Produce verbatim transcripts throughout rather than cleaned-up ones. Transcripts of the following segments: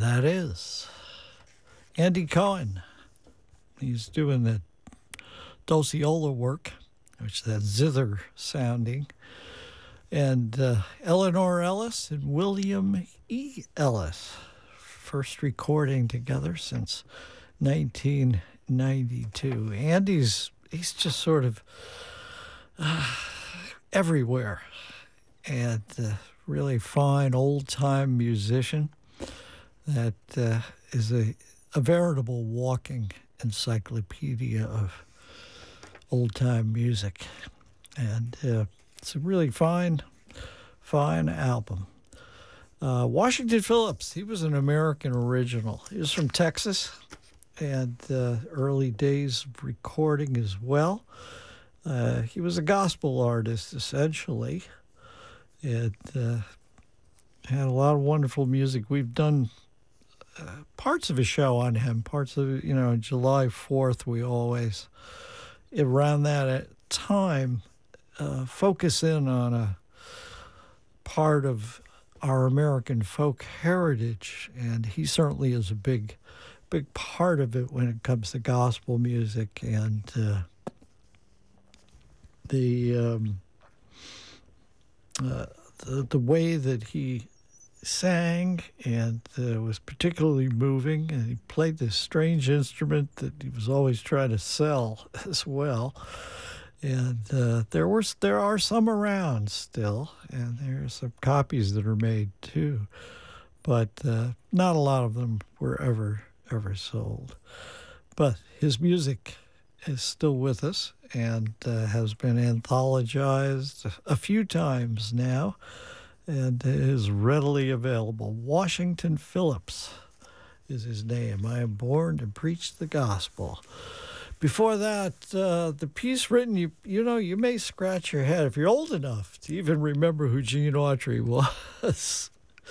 that is Andy Cohen. He's doing the Dulceola work, which is that zither sounding. And uh, Eleanor Ellis and William E. Ellis, first recording together since nineteen ninety-two. Andy's, he's just sort of uh, everywhere, and uh, really fine old-time musician that uh, is a, a veritable walking encyclopedia of old-time music. And uh, it's a really fine, fine album. Uh, Washington Phillips, he was an American original. He was from Texas, and uh, early days of recording as well. Uh, he was a gospel artist, essentially. It uh, had a lot of wonderful music. We've done uh, parts of a show on him, parts of, you know, July fourth, we always, around that time, uh, focus in on a part of our American folk heritage, and he certainly is a big, big part of it when it comes to gospel music and uh, the... Um, Uh, the, the way that he sang and uh, was particularly moving, and he played this strange instrument that he was always trying to sell as well. And uh, there were there are some around still, and there are some copies that are made too, but uh, not a lot of them were ever ever sold. But his music is still with us and uh, has been anthologized a few times now and is readily available. Washington Phillips is his name. I am born to preach the gospel. Before that, uh, the piece written, you you know, you may scratch your head if you're old enough to even remember who Gene Autry was.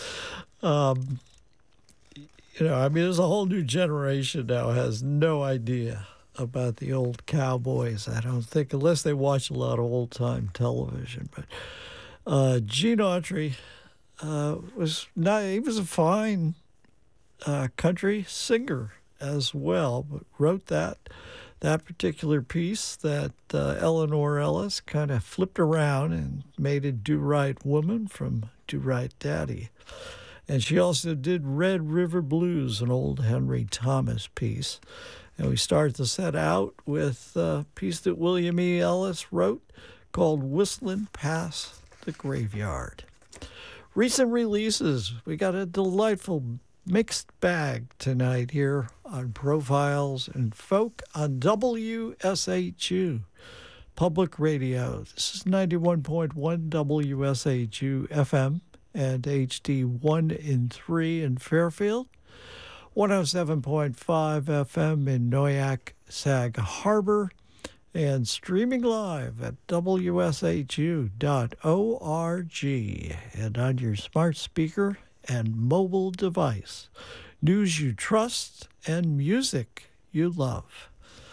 um, you know, I mean, there's a whole new generation now has no idea about the old cowboys, I don't think, unless they watch a lot of old-time television. But uh, Gene Autry uh, was not, he was a fine uh, country singer as well, but wrote that that particular piece that uh, Eleanor Ellis kind of flipped around and made a Do-Right Woman from Do-Right Daddy. And she also did Red River Blues, an old Henry Thomas piece. And we start the set out with a piece that William E. Ellis wrote called Whistling Past the Graveyard. Recent releases. We got a delightful mixed bag tonight here on Profiles in Folk on W S H U Public Radio. This is ninety-one point one W S H U F M and H D one in three in Fairfield. one oh seven point five F M in Noyak, Sag Harbor, and streaming live at W S H U dot org and on your smart speaker and mobile device. News you trust and music you love.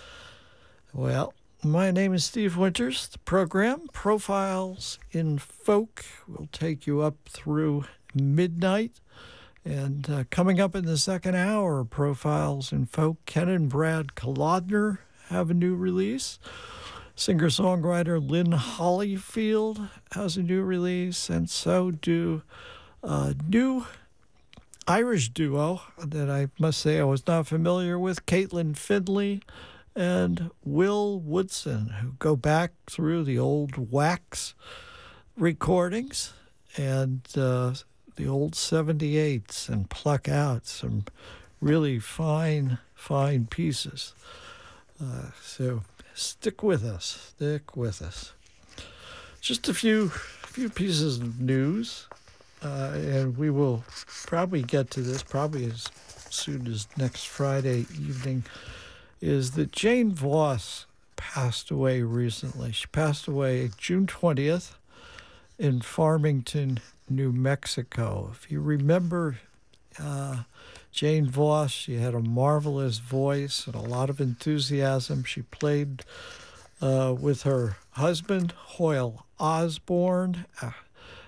Well, my name is Steve Winters. The program, Profiles in Folk, will take you up through midnight. And uh, coming up in the second hour, Profiles in Folk, Ken and Brad Kolodner have a new release. Singer-songwriter Lynn Hollyfield has a new release, and so do a new Irish duo that I must say I was not familiar with, Caitlin Findlay and Will Woodson, who go back through the old Wax recordings and uh, the old seventy-eights and pluck out some really fine, fine pieces. Uh, so stick with us, stick with us. Just a few, few pieces of news, uh, and we will probably get to this probably as soon as next Friday evening, is that Jane Voss passed away recently. She passed away June twentieth in Farmington, New Mexico. If you remember uh, Jane Voss, she had a marvelous voice and a lot of enthusiasm. She played uh, with her husband, Hoyle Osborne, uh,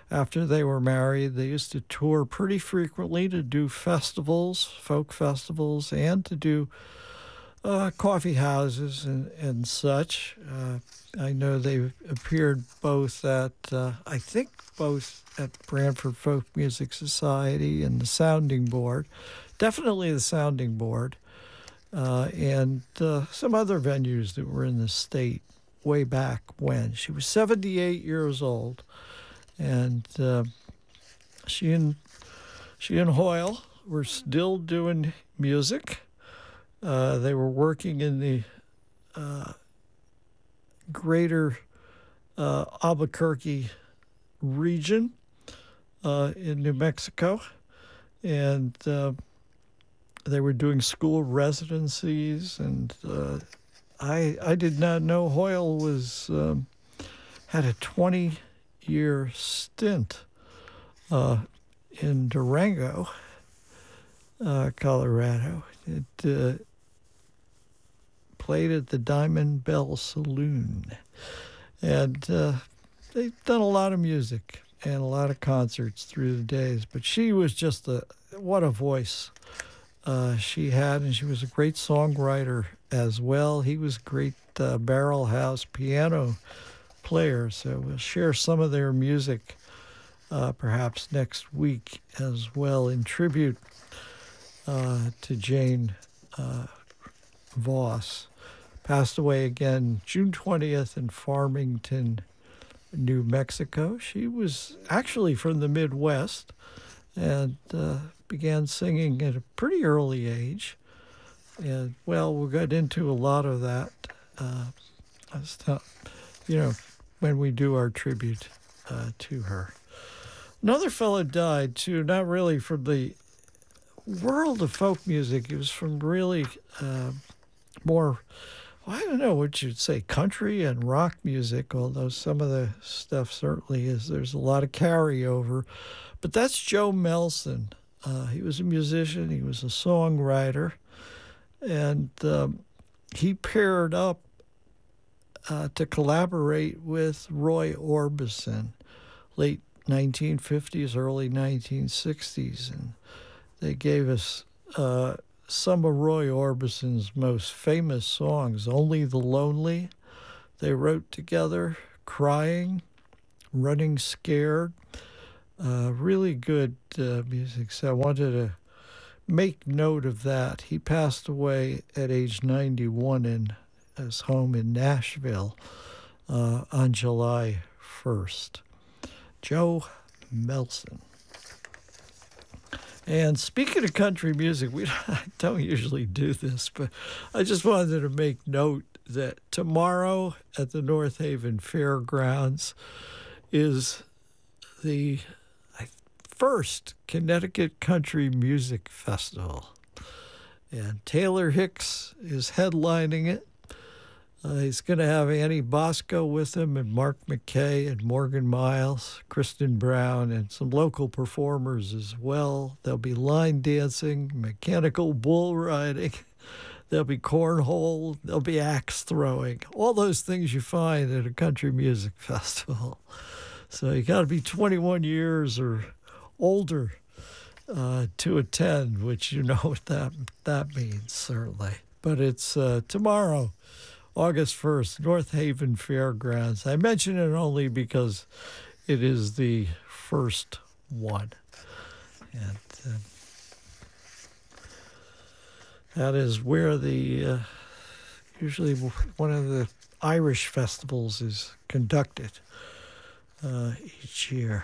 after they were married, they used to tour pretty frequently to do festivals, folk festivals, and to do uh, coffee houses and, and such. Uh, I know they appeared both at, uh, I think, both at Branford Folk Music Society and the Sounding Board, definitely the Sounding Board, uh, and uh, some other venues that were in the state way back when. She was seventy-eight years old, and uh, she and she and Hoyle were still doing music. Uh, they were working in the uh, greater uh, Albuquerque region uh, in New Mexico, and uh, they were doing school residencies. And uh, I I did not know Hoyle was um, had a twenty-year stint uh, in Durango, uh, Colorado. It uh, played at the Diamond Bell Saloon. And uh, they've done a lot of music and a lot of concerts through the days. But she was just a, what a voice uh, she had. And she was a great songwriter as well. He was a great uh, barrel house piano player. So we'll share some of their music uh, perhaps next week as well in tribute uh, to Jane uh, Voss. Passed away again June twentieth in Farmington, New Mexico. She was actually from the Midwest and uh, began singing at a pretty early age. And, well, we'll get into a lot of that, uh, as to, you know, when we do our tribute uh, to her. Another fellow died, too, not really from the world of folk music. He was from really uh, more... I don't know what you'd say, country and rock music, although some of the stuff certainly is. There's a lot of carryover. But that's Joe Melson. Uh, he was a musician. He was a songwriter. And um, he paired up uh, to collaborate with Roy Orbison, late nineteen fifties, early nineteen sixties. And they gave us... Uh, some of Roy Orbison's most famous songs, Only the Lonely, they wrote together, Crying, Running Scared, uh, really good uh, music. So I wanted to make note of that. He passed away at age ninety-one in his home in Nashville uh, on July first. Joe Melson. And speaking of country music, we don't usually do this, but I just wanted to make note that tomorrow at the North Haven Fairgrounds is the first Connecticut Country Music Festival. And Taylor Hicks is headlining it. Uh, he's going to have Annie Bosco with him and Mark McKay and Morgan Miles, Kristen Brown, and some local performers as well. There'll be line dancing, mechanical bull riding. There'll be cornhole. There'll be axe throwing. All those things you find at a country music festival. So you got to be twenty-one years or older uh, to attend, which you know what that, that means, certainly. But it's uh, tomorrow. August first, North Haven Fairgrounds. I mention it only because it is the first one. And uh, that is where the, uh, usually one of the Irish festivals is conducted uh, each year.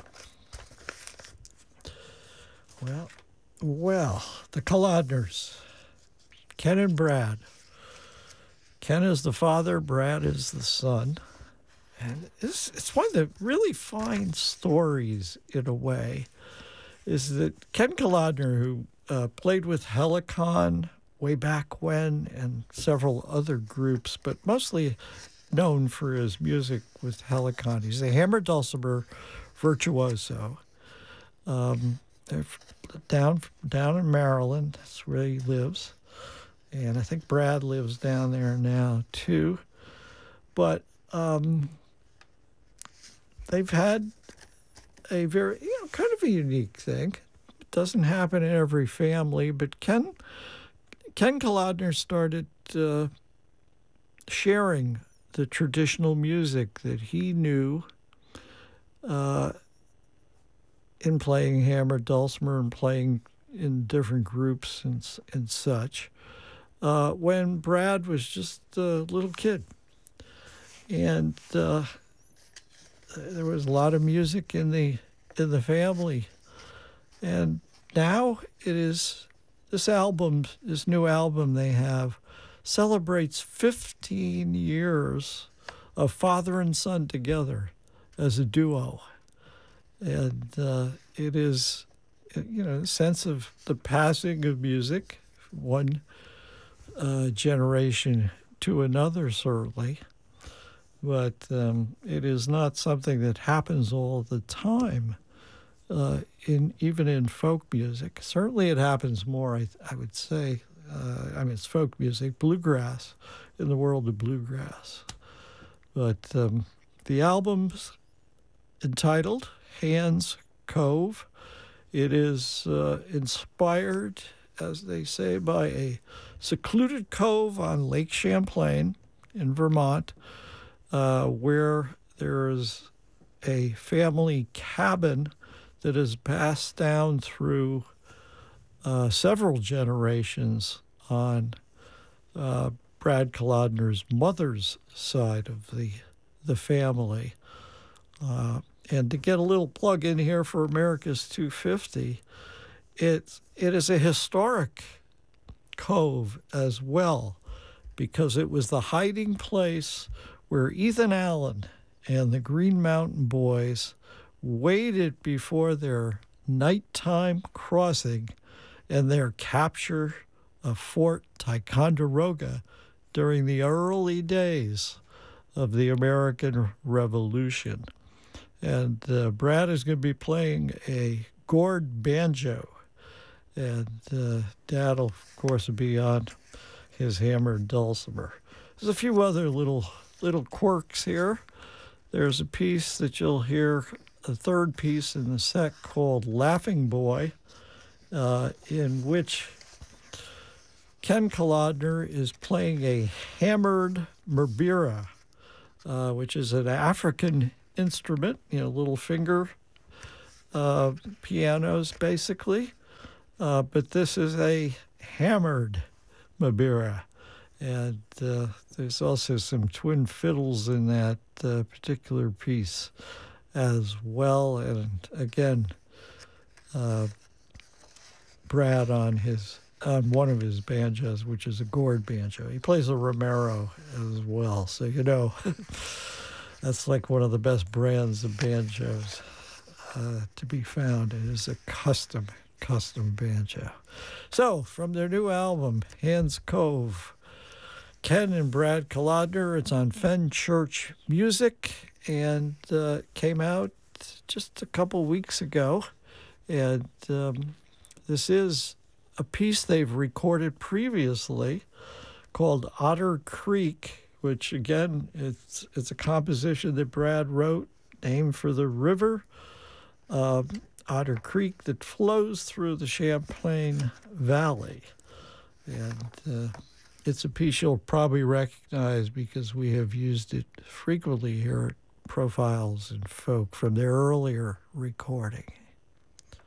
Well, well, the Kolodners, Ken and Brad. Ken is the father, Brad is the son. And it's, it's one of the really fine stories, in a way, is that Ken Kolodner, who uh, played with Helicon way back when and several other groups, but mostly known for his music with Helicon. He's a hammer dulcimer virtuoso. Um, they're down, down in Maryland, that's where he lives. And I think Brad lives down there now, too. But um, they've had a very, you know, kind of a unique thing. It doesn't happen in every family, but Ken Ken Kolodner started uh, sharing the traditional music that he knew uh, in playing hammered dulcimer and playing in different groups and and such. Uh, when Brad was just a little kid, and uh, there was a lot of music in the in the family, and now it is this album, this new album they have, celebrates fifteen years of father and son together as a duo, and uh, it is, you know, a sense of the passing of music, one uh, generation to another, certainly. But um, it is not something that happens all the time, uh, in even in folk music. Certainly it happens more, I, I would say. Uh, I mean, it's folk music, bluegrass, in the world of bluegrass. But um, the album's entitled Hands Cove. It is uh, inspired, as they say, by a secluded cove on Lake Champlain in Vermont, uh, where there is a family cabin that is passed down through uh, several generations on uh, Brad Kolodner's mother's side of the the family. Uh, and to get a little plug in here for America's two fifty, it, it is a historic cove as well, because it was the hiding place where Ethan Allen and the Green Mountain Boys waited before their nighttime crossing and their capture of Fort Ticonderoga during the early days of the American Revolution. And uh, Brad is going to be playing a gourd banjo, and uh, Dad will, of course, be on his hammered dulcimer. There's a few other little little quirks here. There's a piece that you'll hear, a third piece in the set called Laughing Boy, uh, in which Ken Kolodner is playing a hammered merbira, uh, which is an African instrument, you know, little finger uh, pianos, basically. Uh, but this is a hammered merbira. And uh, there's also some twin fiddles in that uh, particular piece as well. And again, uh, Brad on his on one of his banjos, which is a gourd banjo. He plays a Romero as well. So, you know, that's like one of the best brands of banjos uh, to be found. It is a custom, custom banjo. So, from their new album, Hands Cove, Ken and Brad Kolodner. It's on Fenchurch Music, and uh, came out just a couple weeks ago. And um, this is a piece they've recorded previously called Otter Creek, which, again, it's it's a composition that Brad wrote, named for the river, uh, Otter Creek, that flows through the Champlain Valley. And uh, it's a piece you'll probably recognize because we have used it frequently here at Profiles in Folk from their earlier recording.